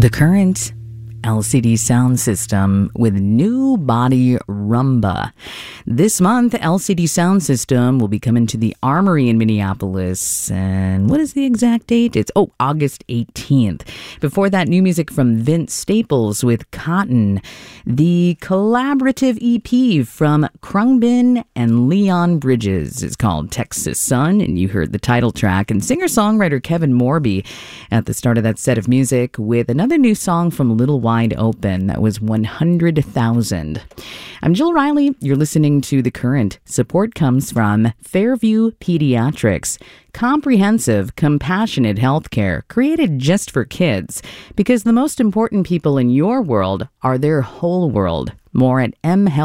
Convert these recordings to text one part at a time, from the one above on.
The Current LCD Sound System with New Body Rumba. This month, LCD Sound System will be coming to the Armory in Minneapolis. And what is the exact date? It's August 18th. Before that, new music from Vince Staples with Cotton. The collaborative EP from Khruangbin and Leon Bridges is called Texas Sun, and you heard the title track. And singer-songwriter Kevin Morby at the start of that set of music with another new song from Little Wide Open. That was 100,000. I'm Jill Riley. You're listening to The Current. Support comes from Fairview Pediatrics. Comprehensive, compassionate healthcare created just for kids, because the most important people in your world are their whole world. More at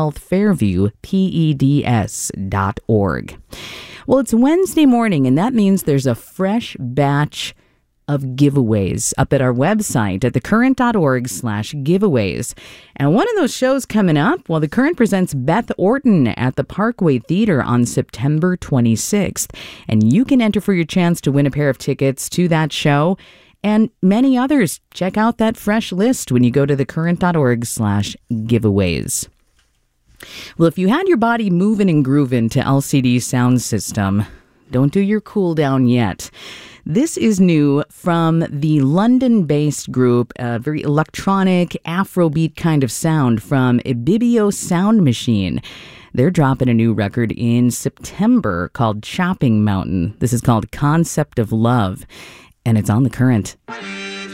mhealthfairviewpeds.org. Well, it's Wednesday morning, and that means there's a fresh batch of giveaways up at our website at thecurrent.org/giveaways. And one of those shows coming up, well, The Current presents Beth Orton at the Parkway Theater on September 26th. And you can enter for your chance to win a pair of tickets to that show and many others. Check out that fresh list when you go to thecurrent.org/giveaways. Well, if you had your body moving and grooving to LCD Sound System, don't do your cool down yet. This is new from the London-based group, a very electronic Afrobeat kind of sound from Ibibio Sound Machine. They're dropping a new record in September called Chopping Mountain. This is called Concept of Love, and it's on The Current.